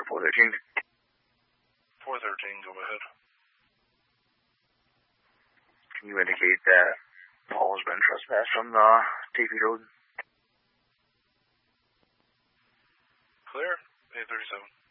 413. 413, go ahead. Can you indicate that Paul has been trespassed from the TP Road? Clear. 837.